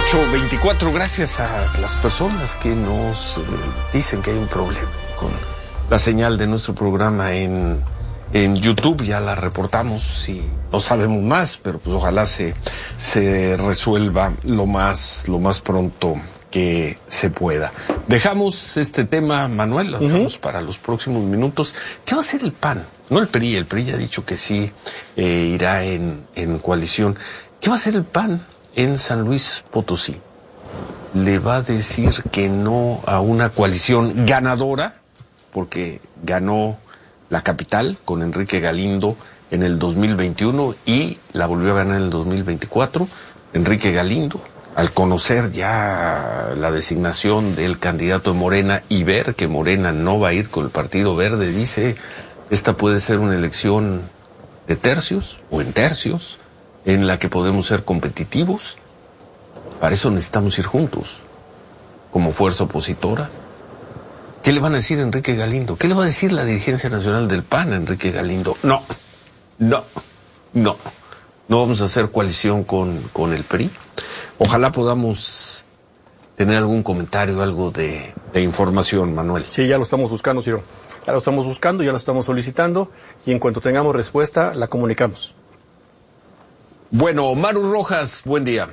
8:24, gracias a las personas que nos dicen que hay un problema con la señal de nuestro programa en YouTube. Ya la reportamos y no sabemos más, pero pues ojalá se resuelva lo más pronto que se pueda. Dejamos este tema, Manuel, lo dejamos para los próximos minutos. ¿Qué va a hacer el PAN? No el PRI ya ha dicho que sí irá en coalición. ¿Qué va a hacer el PAN en San Luis Potosí? ¿Le va a decir que no a una coalición ganadora? Porque ganó la capital con Enrique Galindo en el 2021 y la volvió a ganar en el 2024. Enrique Galindo, al conocer ya la designación del candidato de Morena y ver que Morena no va a ir con el Partido Verde, dice, esta puede ser una elección de tercios o en tercios, en la que podemos ser competitivos. Para eso necesitamos ir juntos, como fuerza opositora. ¿Qué le van a decir a Enrique Galindo? ¿Qué le va a decir la dirigencia nacional del PAN a Enrique Galindo? No vamos a hacer coalición con el PRI. Ojalá podamos tener algún comentario, algo de información, Manuel. Sí, ya lo estamos buscando, Ciro. Ya lo estamos buscando, ya lo estamos solicitando y en cuanto tengamos respuesta, la comunicamos. Bueno, Maru Rojas, buen día.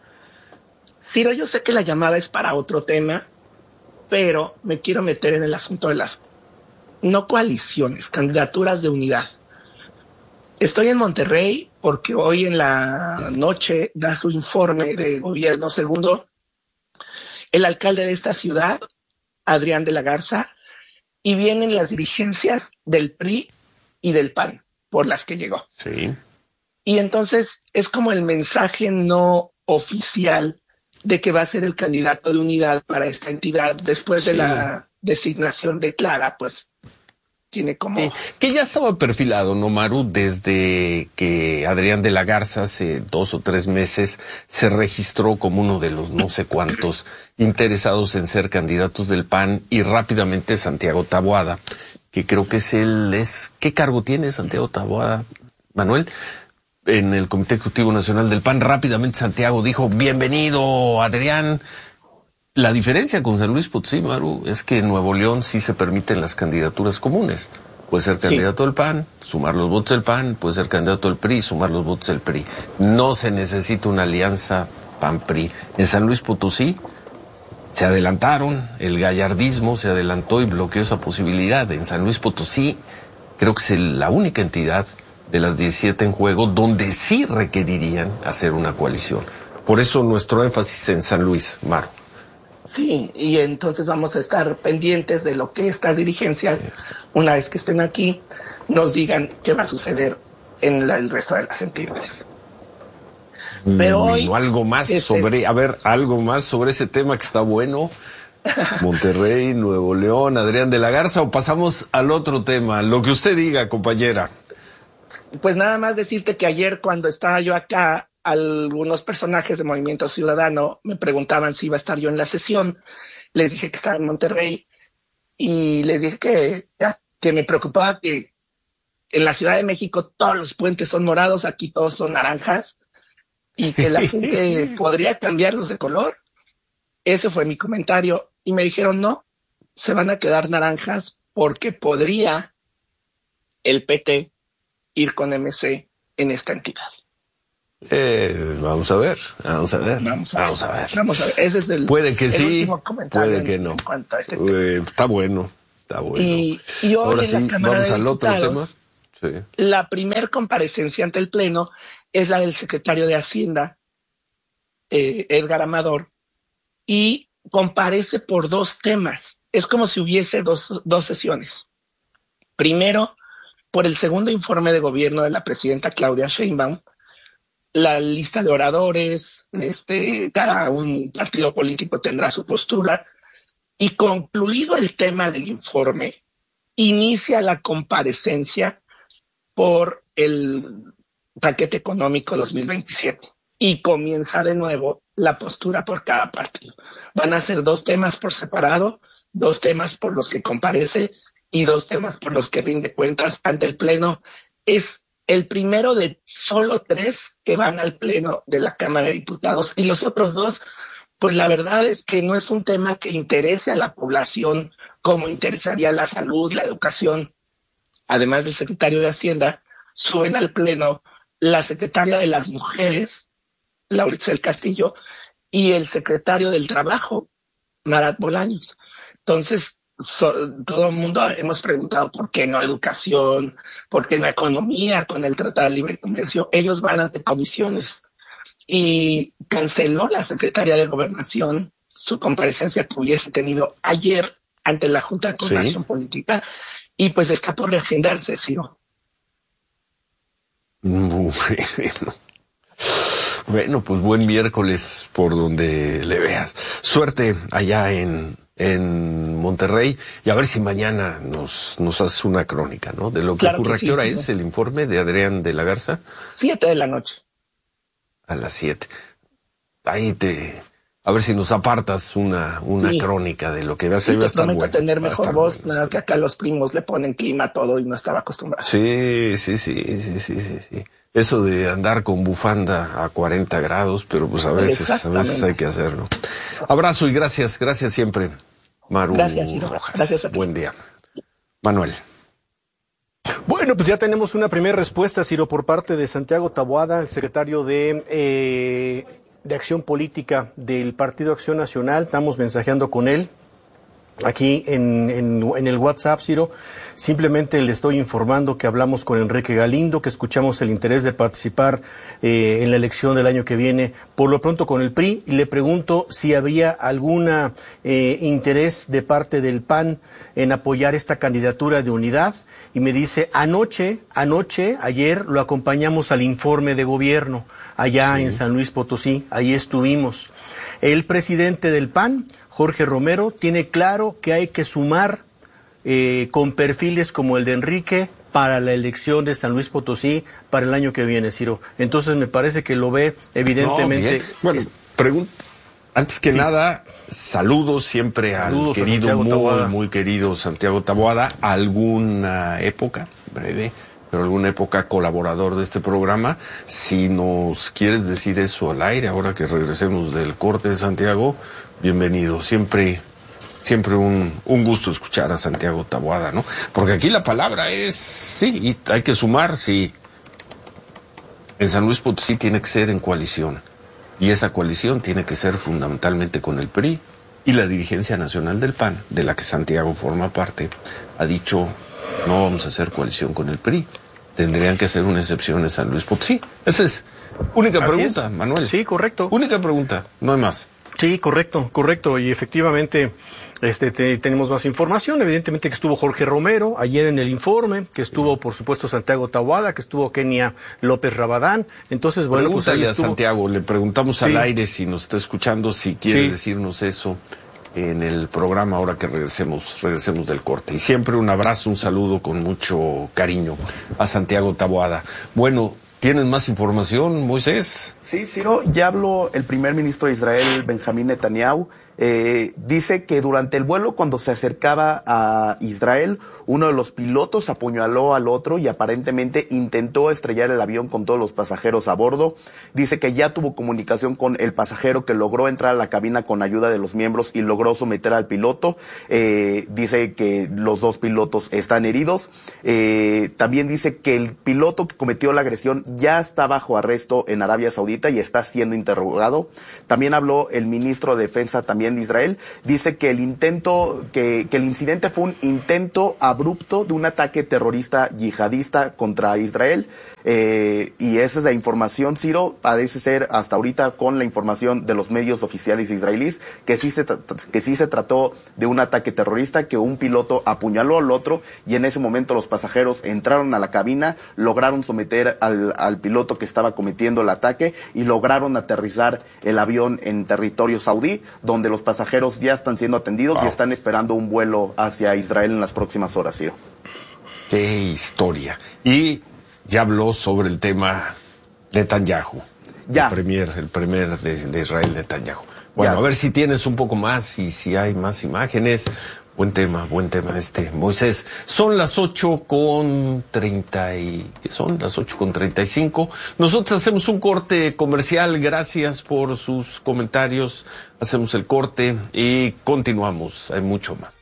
Ciro, yo sé que la llamada es para otro tema, pero me quiero meter en el asunto de las no coaliciones, candidaturas de unidad. Estoy en Monterrey porque hoy en la noche da su informe de gobierno segundo el alcalde de esta ciudad, Adrián de la Garza, y vienen las dirigencias del PRI y del PAN por las que llegó. Sí. Y entonces es como el mensaje no oficial de que va a ser el candidato de unidad para esta entidad después de la designación de Clara, pues tiene como... que ya estaba perfilado, ¿no, Maru? Desde que Adrián de la Garza hace 2 o 3 meses se registró como uno de los no sé cuántos interesados en ser candidatos del PAN, y rápidamente Santiago Taboada, que creo que ¿qué cargo tiene Santiago Taboada, Manuel? En el Comité Ejecutivo Nacional del PAN, rápidamente Santiago dijo, bienvenido, Adrián. La diferencia con San Luis Potosí, Maru, es que en Nuevo León sí se permiten las candidaturas comunes. Puede ser candidato del PAN, sumar los votos del PAN, puede ser candidato del PRI, sumar los votos del PRI. No se necesita una alianza PAN-PRI. En San Luis Potosí se adelantaron, el gallardismo se adelantó y bloqueó esa posibilidad. En San Luis Potosí creo que es la única entidad de las 17 en juego donde sí requerirían hacer una coalición. Por eso nuestro énfasis en San Luis, Maru. Sí, y entonces vamos a estar pendientes de lo que estas dirigencias, una vez que estén aquí, nos digan qué va a suceder en el resto de las entidades. Pero hoy... algo más sobre ese tema que está bueno. Monterrey, Nuevo León, Adrián de la Garza, o pasamos al otro tema, lo que usted diga, compañera. Pues nada más decirte que ayer cuando estaba yo acá, algunos personajes de Movimiento Ciudadano me preguntaban si iba a estar yo en la sesión. Les dije que estaba en Monterrey y les dije que me preocupaba que en la Ciudad de México todos los puentes son morados, aquí todos son naranjas y que la gente podría cambiarlos de color. Ese fue mi comentario y me dijeron no, se van a quedar naranjas porque podría el PT ir con MC en esta entidad. Vamos a ver. Ese es puede que sí, último comentario puede que no. En cuanto a este tema. Está bueno. Y hoy ahora en la Cámara vamos de al otro tema. Sí. La primer comparecencia ante el Pleno es la del secretario de Hacienda, Edgar Amador, y comparece por 2 temas. Es como si hubiese dos sesiones. Primero, por el segundo informe de gobierno de la presidenta Claudia Sheinbaum, la lista de oradores, cada un partido político tendrá su postura, y concluido el tema del informe, inicia la comparecencia por el paquete económico 2027 y comienza de nuevo la postura por cada partido. Van a ser 2 temas por separado, 2 temas por los que comparece y 2 temas por los que rinde cuentas ante el Pleno. Es el primero de solo 3 que van al Pleno de la Cámara de Diputados y los otros 2 pues la verdad es que no es un tema que interese a la población como interesaría la salud, la educación. Además del secretario de Hacienda, suben al Pleno la secretaria de las Mujeres, Laura Itzel Castillo, y el secretario del Trabajo, Marat Bolaños. Entonces, todo el mundo hemos preguntado por qué no educación, por qué no economía con el Tratado de Libre Comercio. Ellos van ante comisiones y canceló la secretaria de Gobernación su comparecencia que hubiese tenido ayer ante la Junta de Coordinación Política y pues está por reagendarse, Ciro. Bueno, pues buen miércoles por donde le veas. Suerte allá en Monterrey y a ver si mañana nos haces una crónica, ¿no? De lo que ocurre. ¿A qué hora es el informe de Adrián de la Garza? 7 de la noche. A las 7. Ahí a ver si nos apartas una crónica de lo que va a ser. Te prometo tener mejor voz, nada que acá los primos le ponen clima a todo y no estaba acostumbrado. Sí. Eso de andar con bufanda a 40 grados, pero pues a veces hay que hacerlo. Abrazo y gracias siempre, Maru. Gracias, Ciro. Rojas. Gracias a ti. Buen día. Manuel. Bueno, pues ya tenemos una primera respuesta, Ciro, por parte de Santiago Taboada, el secretario de Acción Política del Partido Acción Nacional. Estamos mensajeando con él aquí en el WhatsApp, Ciro. Simplemente le estoy informando que hablamos con Enrique Galindo, que escuchamos el interés de participar en la elección del año que viene, por lo pronto con el PRI, y le pregunto si habría alguna interés de parte del PAN en apoyar esta candidatura de unidad, y me dice, ayer lo acompañamos al informe de gobierno, allá en San Luis Potosí, ahí estuvimos. El presidente del PAN, Jorge Romero, tiene claro que hay que sumar con perfiles como el de Enrique para la elección de San Luis Potosí para el año que viene, Ciro. Entonces me parece que lo ve evidentemente. Bueno, antes que nada, saludos siempre al querido, muy querido Santiago Taboada. Alguna época, breve, pero alguna época colaborador de este programa. Si nos quieres decir eso al aire, ahora que regresemos del corte de Santiago, bienvenido. Siempre un gusto escuchar a Santiago Taboada, ¿no? Porque aquí la palabra es, sí, y hay que sumar, sí. En San Luis Potosí tiene que ser en coalición. Y esa coalición tiene que ser fundamentalmente con el PRI. Y la dirigencia nacional del PAN, de la que Santiago forma parte, ha dicho, no vamos a hacer coalición con el PRI. Tendrían que hacer una excepción en San Luis Potosí. Esa es única pregunta, Manuel. Sí, correcto. Única pregunta, no hay más. Sí, correcto. Y efectivamente tenemos más información. Evidentemente que estuvo Jorge Romero ayer en el informe, que estuvo, por supuesto, Santiago Taboada, que estuvo Kenia López Rabadán. Entonces, bueno, pregúntale a Santiago, le preguntamos al aire si nos está escuchando, si quiere decirnos eso en el programa ahora que regresemos del corte. Y siempre un abrazo, un saludo con mucho cariño a Santiago Taboada. Bueno, ¿tienen más información, Moisés? Sí, Ciro, ya habló el primer ministro de Israel, Benjamín Netanyahu. Dice que durante el vuelo, cuando se acercaba a Israel, uno de los pilotos apuñaló al otro y aparentemente intentó estrellar el avión con todos los pasajeros a bordo. Dice que ya tuvo comunicación con el pasajero, que logró entrar a la cabina con ayuda de los miembros y logró someter al piloto. Dice que los dos pilotos están heridos. También dice que el piloto que cometió la agresión ya está bajo arresto en Arabia Saudita y está siendo interrogado. También habló el ministro de Defensa también de Israel. Dice que el incidente fue un intento abrupto de un ataque terrorista yihadista contra Israel. Y esa es la información, Ciro. Parece ser hasta ahorita, con la información de los medios oficiales israelíes, que sí se trató de un ataque terrorista, que un piloto apuñaló al otro y en ese momento los pasajeros entraron a la cabina, lograron someter al piloto que estaba cometiendo el ataque y lograron aterrizar el avión en territorio saudí, donde los pasajeros ya están siendo atendidos y están esperando un vuelo hacia Israel en las próximas horas, Ciro. ¡Qué historia! Y ya habló sobre el tema Netanyahu, el premier de Israel, Netanyahu. Bueno, a ver si tienes un poco más y si hay más imágenes, Buen tema Moisés. Son las 8:35. Nosotros hacemos un corte comercial. Gracias por sus comentarios. Hacemos el corte y continuamos. Hay mucho más.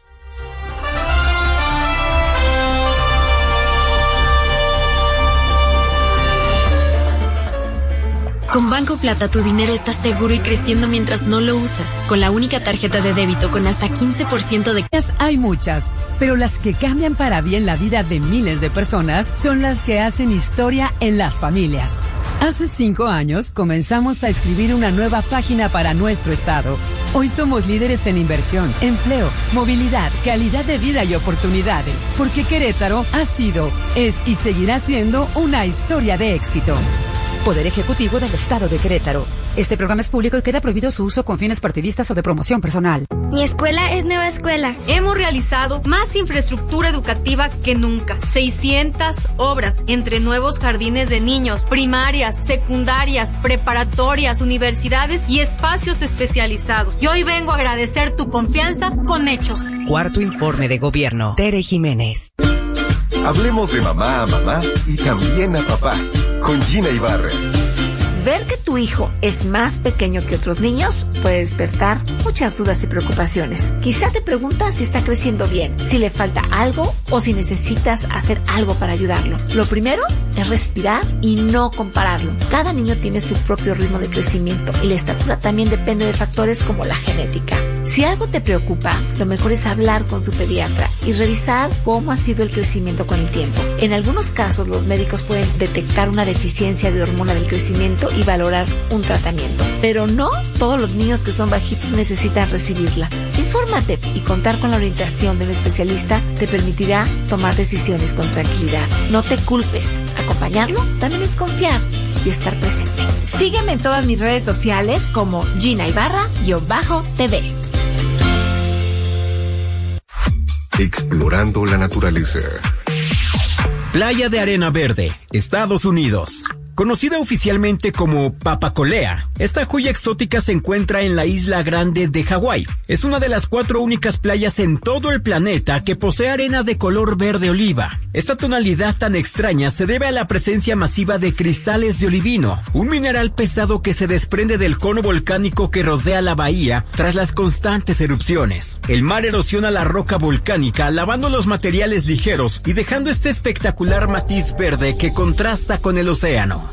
Con Banco Plata tu dinero está seguro y creciendo mientras no lo usas. Con la única tarjeta de débito con hasta 15% de... Hay muchas, pero las que cambian para bien la vida de miles de personas son las que hacen historia en las familias. Hace 5 años comenzamos a escribir una nueva página para nuestro estado. Hoy somos líderes en inversión, empleo, movilidad, calidad de vida y oportunidades, porque Querétaro ha sido, es y seguirá siendo una historia de éxito. Poder Ejecutivo del Estado de Querétaro. Este programa es público y queda prohibido su uso con fines partidistas o de promoción personal. Mi escuela es Nueva Escuela. Hemos realizado más infraestructura educativa que nunca. 600 obras entre nuevos jardines de niños, primarias, secundarias, preparatorias, universidades y espacios especializados. Y hoy vengo a agradecer tu confianza con hechos. Cuarto informe de gobierno. Tere Jiménez. Hablemos de mamá a mamá y también a papá, con Gina Ibarra. Ver que tu hijo es más pequeño que otros niños puede despertar muchas dudas y preocupaciones. Quizá te preguntas si está creciendo bien, si le falta algo o si necesitas hacer algo para ayudarlo. Lo primero es respirar y no compararlo. Cada niño tiene su propio ritmo de crecimiento y la estatura también depende de factores como la genética. Si algo te preocupa, lo mejor es hablar con su pediatra y revisar cómo ha sido el crecimiento con el tiempo. En algunos casos, los médicos pueden detectar una deficiencia de hormona del crecimiento y valorar un tratamiento. Pero no todos los niños que son bajitos necesitan recibirla. Infórmate y contar con la orientación de un especialista te permitirá tomar decisiones con tranquilidad. No te culpes. Acompañarlo también es confiar y estar presente. Sígueme en todas mis redes sociales como Gina Ibarra-TV. Explorando la naturaleza. Playa de Arena Verde, Estados Unidos. Conocida oficialmente como Papacolea, esta joya exótica se encuentra en la isla Grande de Hawái. Es una de las 4 únicas playas en todo el planeta que posee arena de color verde oliva. Esta tonalidad tan extraña se debe a la presencia masiva de cristales de olivino, un mineral pesado que se desprende del cono volcánico que rodea la bahía tras las constantes erupciones. El mar erosiona la roca volcánica, lavando los materiales ligeros y dejando este espectacular matiz verde que contrasta con el océano.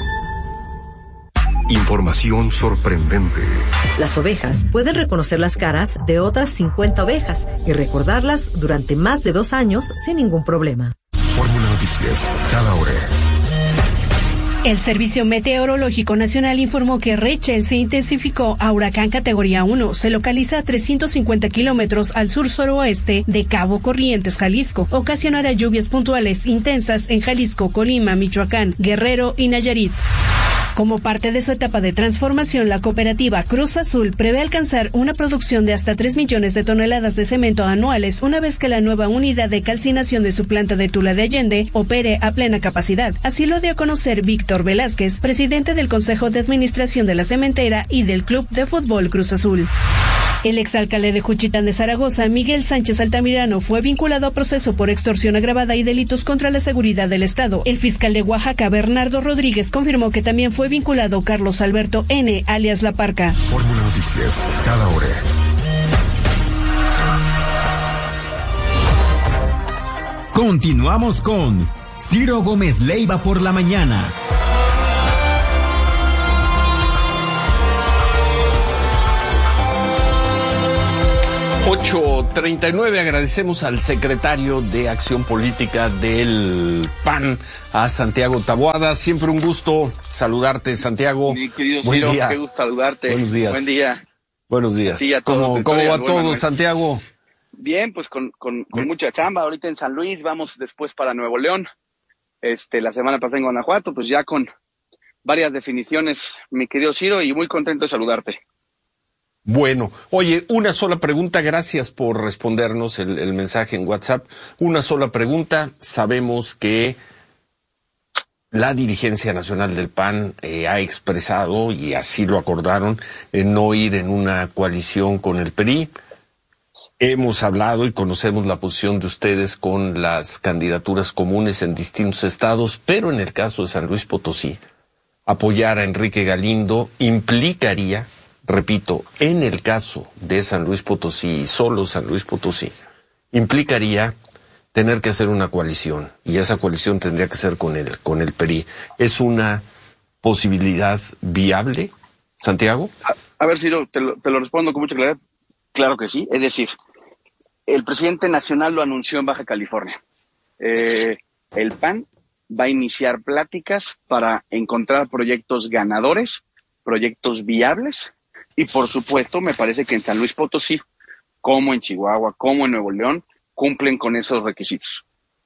Información sorprendente. Las ovejas pueden reconocer las caras de otras 50 ovejas y recordarlas durante más de 2 años sin ningún problema. Fórmula Noticias, cada hora. El Servicio Meteorológico Nacional informó que Rachel se intensificó a huracán categoría 1. Se localiza a 350 kilómetros al sur-suroeste de Cabo Corrientes, Jalisco. Ocasionará lluvias puntuales intensas en Jalisco, Colima, Michoacán, Guerrero y Nayarit. Como parte de su etapa de transformación, la cooperativa Cruz Azul prevé alcanzar una producción de hasta 3 millones de toneladas de cemento anuales una vez que la nueva unidad de calcinación de su planta de Tula de Allende opere a plena capacidad. Así lo dio a conocer Víctor Velázquez, presidente del Consejo de Administración de la Cementera y del Club de Fútbol Cruz Azul. El exalcalde de Juchitán de Zaragoza, Miguel Sánchez Altamirano, fue vinculado a proceso por extorsión agravada y delitos contra la seguridad del Estado. El fiscal de Oaxaca, Bernardo Rodríguez, confirmó que también fue vinculado Carlos Alberto N., alias La Parca. Fórmula Noticias, cada hora. Continuamos con Ciro Gómez Leiva por la mañana. 8:39, agradecemos al secretario de Acción Política del PAN, a Santiago Taboada. Siempre un gusto saludarte, Santiago. Mi querido Ciro, qué gusto saludarte. Buenos días. Buen día. Buenos días. Sí, ¿Cómo va todo, Santiago? Bien, pues con mucha chamba. Ahorita en San Luis, vamos después para Nuevo León. La semana pasada en Guanajuato, pues ya con varias definiciones, mi querido Ciro, y muy contento de saludarte. Bueno, oye, una sola pregunta, gracias por respondernos el mensaje en WhatsApp. Una sola pregunta, sabemos que la dirigencia nacional del PAN ha expresado, y así lo acordaron, no ir en una coalición con el PRI. hemos hablado y conocemos la posición de ustedes con las candidaturas comunes en distintos estados, pero en el caso de San Luis Potosí, apoyar a Enrique Galindo implicaría, repito, en el caso de San Luis Potosí y solo San Luis Potosí, implicaría tener que hacer una coalición, y esa coalición tendría que ser con el PRI. ¿Es una posibilidad viable, Santiago? A ver, Ciro, te lo respondo con mucha claridad. Claro que sí. Es decir, el presidente nacional lo anunció en Baja California. El PAN va a iniciar pláticas para encontrar proyectos ganadores, proyectos viables, y por supuesto me parece que en San Luis Potosí, como en Chihuahua, como en Nuevo León, cumplen con esos requisitos.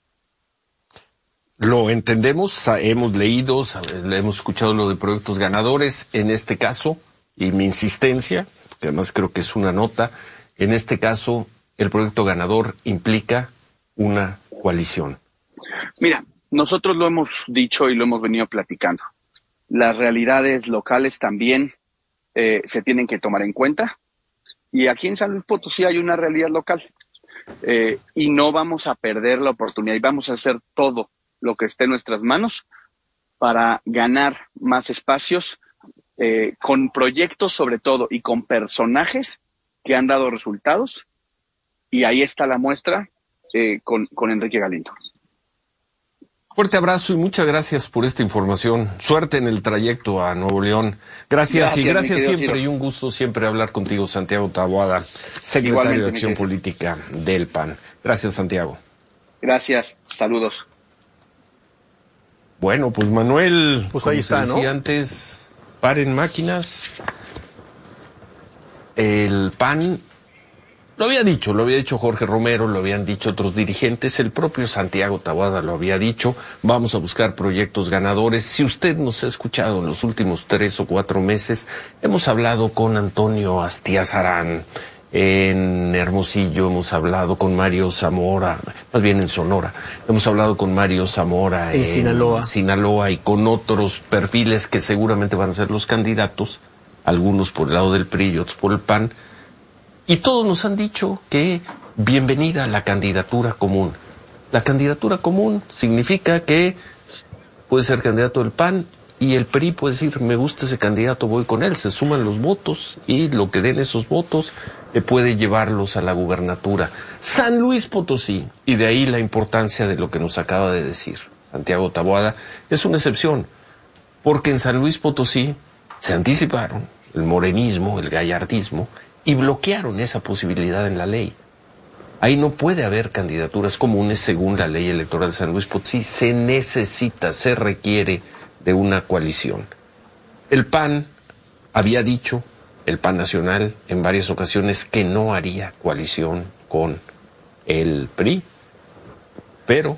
Lo entendemos, hemos leído, hemos escuchado lo de proyectos ganadores. En este caso, y mi insistencia, porque además creo que es una nota, en este caso el proyecto ganador implica una coalición. Mira, nosotros lo hemos dicho y lo hemos venido platicando. Las realidades locales también se tienen que tomar en cuenta. Y aquí en San Luis Potosí hay una realidad local. Y no vamos a perder la oportunidad y vamos a hacer todo lo que esté en nuestras manos para ganar más espacios con proyectos sobre todo y con personajes que han dado resultados, y ahí está la muestra con Enrique Galindo. Fuerte abrazo y muchas gracias por esta información. Suerte en el trayecto a Nuevo León. Gracias y gracias siempre, Ciro. Y un gusto siempre hablar contigo, Santiago Taboada, secretario Igualmente, de Acción Política del PAN. Gracias, Santiago. Gracias, saludos. Bueno, pues Manuel, pues ahí está, decía, ¿no? Antes, paren máquinas. El PAN lo había dicho Jorge Romero, lo habían dicho otros dirigentes, el propio Santiago Taboada lo había dicho, vamos a buscar proyectos ganadores. Si usted nos ha escuchado en los últimos 3 o 4 meses, hemos hablado con Antonio Astiazarán en Hermosillo, hemos hablado con Mario Zamora, más bien en Sonora, hemos hablado con Mario Zamora en Sinaloa y con otros perfiles que seguramente van a ser los candidatos, algunos por el lado del PRI y otros por el PAN. Y todos nos han dicho que bienvenida a la candidatura común. La candidatura común significa que puede ser candidato del PAN y el PRI puede decir, me gusta ese candidato, voy con él. Se suman los votos y lo que den esos votos puede llevarlos a la gubernatura. San Luis Potosí, y de ahí la importancia de lo que nos acaba de decir Santiago Taboada, es una excepción, porque en San Luis Potosí se anticiparon el morenismo, el gallardismo, y bloquearon esa posibilidad en la ley. Ahí no puede haber candidaturas comunes según la ley electoral de San Luis Potosí. Se requiere de una coalición. El PAN había dicho, el PAN nacional, en varias ocasiones, que no haría coalición con el PRI, pero,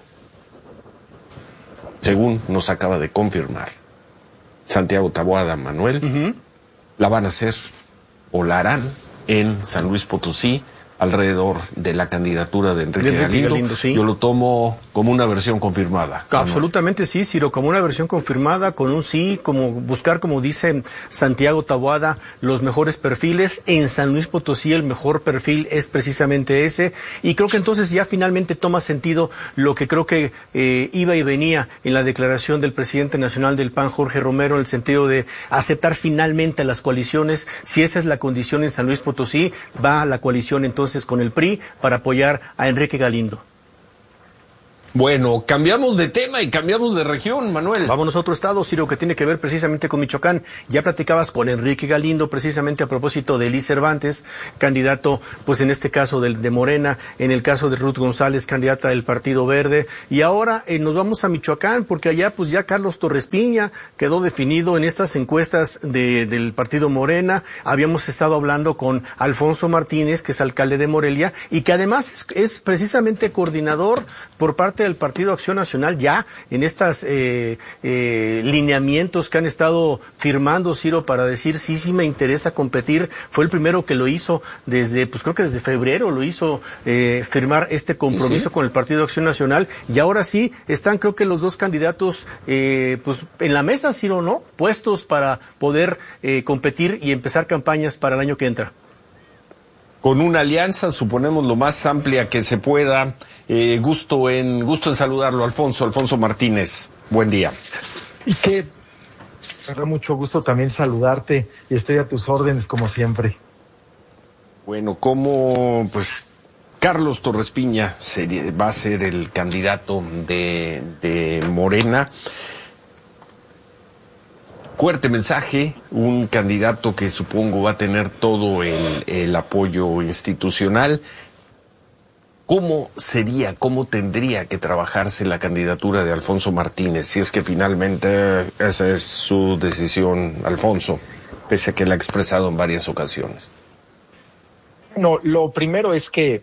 según nos acaba de confirmar Santiago Taboada, Manuel, la van a hacer o la harán en San Luis Potosí, alrededor de la candidatura de Enrique Galindo. Sí. Yo lo tomo como una versión confirmada. Absolutamente sí, Ciro, como una versión confirmada, con un sí, como buscar, como dice Santiago Taboada, los mejores perfiles. En San Luis Potosí el mejor perfil es precisamente ese, y creo que entonces ya finalmente toma sentido lo que creo que iba y venía en la declaración del presidente nacional del PAN, Jorge Romero, en el sentido de aceptar finalmente las coaliciones. Si esa es la condición en San Luis Potosí, va a la coalición entonces con el PRI para apoyar a Enrique Galindo. Bueno, cambiamos de tema y cambiamos de región, Manuel. Vámonos a otro estado, Ciro, que tiene que ver precisamente con Michoacán. Ya platicabas con Enrique Galindo precisamente a propósito de Elie Cervantes, candidato, pues en este caso de Morena, en el caso de Ruth González, candidata del Partido Verde. Y ahora nos vamos a Michoacán, porque allá pues ya Carlos Torres Piña quedó definido en estas encuestas del Partido Morena. Habíamos estado hablando con Alfonso Martínez, que es alcalde de Morelia, y que además es precisamente coordinador por parte del Partido Acción Nacional ya en estas lineamientos que han estado firmando, Ciro, para decir sí me interesa competir. Fue el primero que lo hizo desde, pues creo que desde febrero lo hizo firmar este compromiso con el Partido Acción Nacional, y ahora sí están, creo que los dos candidatos pues en la mesa, Ciro, ¿no? Puestos para poder competir y empezar campañas para el año que entra. con una alianza, suponemos lo más amplia que se pueda. Gusto en saludarlo, Alfonso Martínez. Buen día. Y que me da mucho gusto también saludarte y estoy a tus órdenes como siempre. Bueno, pues Carlos Torres Piña va a ser el candidato de Morena. Fuerte mensaje, un candidato que supongo va a tener todo el apoyo institucional. ¿Cómo tendría que trabajarse la candidatura de Alfonso Martínez, si es que finalmente esa es su decisión, Alfonso, pese a que la ha expresado en varias ocasiones? No, lo primero es que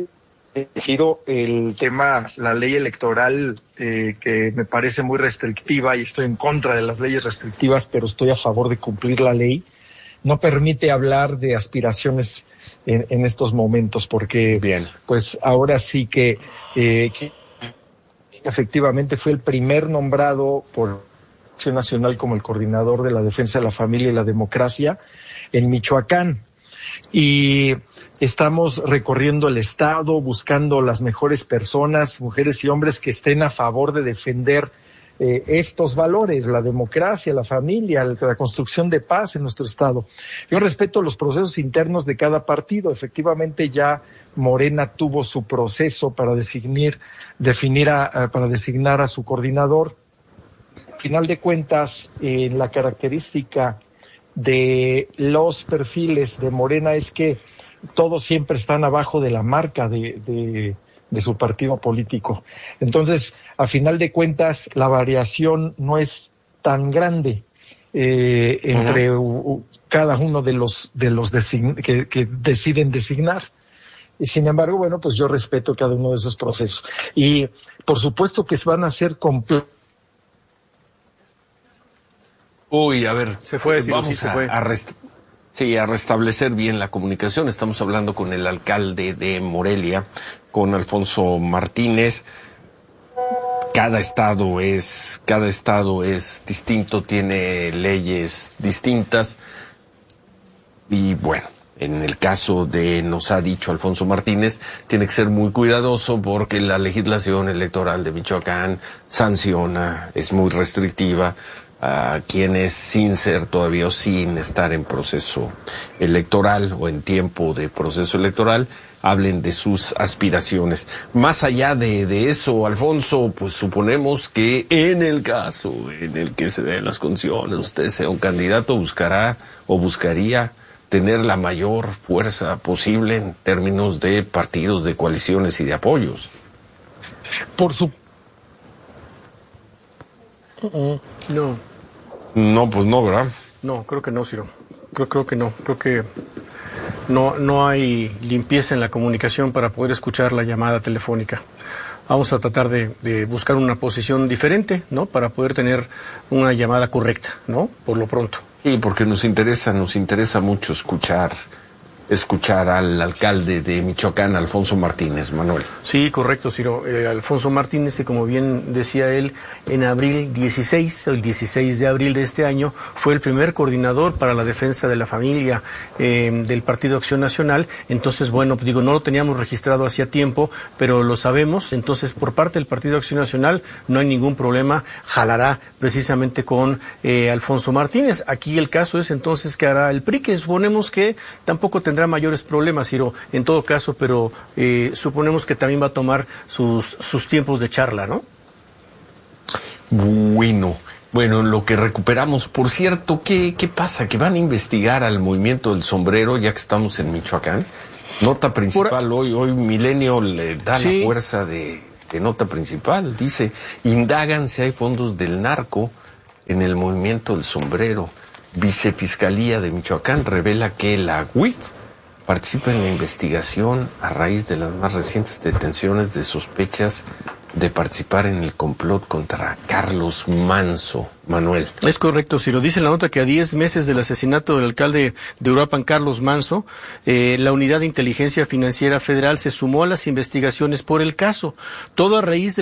el tema, la ley electoral, que me parece muy restrictiva y estoy en contra de las leyes restrictivas, pero estoy a favor de cumplir la ley, no permite hablar de aspiraciones en estos momentos, porque pues ahora sí que efectivamente fue el primer nombrado por Acción Nacional como el coordinador de la defensa de la familia y la democracia en Michoacán. Y estamos recorriendo el estado buscando las mejores personas, mujeres y hombres que estén a favor de defender estos valores, la democracia, la familia, la construcción de paz en nuestro estado. Yo respeto los procesos internos de cada partido. Efectivamente ya Morena tuvo su proceso para designar a su coordinador. Al final de cuentas, la característica de los perfiles de Morena es que todos siempre están abajo de la marca de su partido político. Entonces, a final de cuentas, la variación no es tan grande entre cada uno de los que deciden designar. Y sin embargo, bueno, pues yo respeto cada uno de esos procesos. Y por supuesto que van a ser completos. Uy, a ver, se fue, vamos a restablecer bien la comunicación. Estamos hablando con el alcalde de Morelia, con Alfonso Martínez. Cada estado es distinto, tiene leyes distintas. Y bueno, en el caso nos ha dicho Alfonso Martínez, tiene que ser muy cuidadoso porque la legislación electoral de Michoacán sanciona, es muy restrictiva a quienes sin estar en proceso electoral o en tiempo de proceso electoral, hablen de sus aspiraciones. Más allá de eso, Alfonso, pues suponemos que en el caso en el que se den las condiciones, usted sea un candidato, buscaría tener la mayor fuerza posible en términos de partidos, de coaliciones y de apoyos. No, pues no, ¿verdad? No, creo que no, Ciro. Creo que no. Creo que no hay limpieza en la comunicación para poder escuchar la llamada telefónica. Vamos a tratar de buscar una posición diferente, ¿no? Para poder tener una llamada correcta, ¿no? Por lo pronto. Sí, porque nos interesa mucho escuchar al alcalde de Michoacán, Alfonso Martínez. Manuel. Sí, correcto, Ciro. Alfonso Martínez, que como bien decía él, en el 16 de abril de este año, fue el primer coordinador para la defensa de la familia del Partido Acción Nacional. Entonces, bueno, no lo teníamos registrado hacía tiempo, pero lo sabemos. Entonces, por parte del Partido Acción Nacional no hay ningún problema. Jalará precisamente con Alfonso Martínez. Aquí el caso es entonces que hará el PRI, que suponemos que tampoco tendrá mayores problemas, Ciro, en todo caso, pero suponemos que también va a tomar sus tiempos de charla, ¿no? Bueno, en lo que recuperamos, por cierto, ¿qué pasa? ¿Que van a investigar al movimiento del sombrero ya que estamos en Michoacán? Nota principal, hoy Milenio le da la fuerza de nota principal, dice, indagan si hay fondos del narco en el movimiento del sombrero. Vicefiscalía de Michoacán revela que la UIF participa en la investigación a raíz de las más recientes detenciones de sospechas de participar en el complot contra Carlos Manso. Manuel. Es correcto, si lo dice la nota, que a 10 meses del asesinato del alcalde de Uruapan, Carlos Manso, la Unidad de Inteligencia Financiera Federal se sumó a las investigaciones por el caso, todo a raíz de